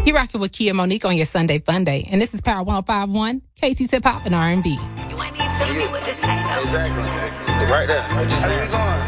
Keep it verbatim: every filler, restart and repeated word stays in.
You're rocking with Kia Monique on your Sunday Fun Day. And this is Power one oh five point one, K C's Hip Hop and R and B. You ain't need to be with this. Exactly. Right there. How we going?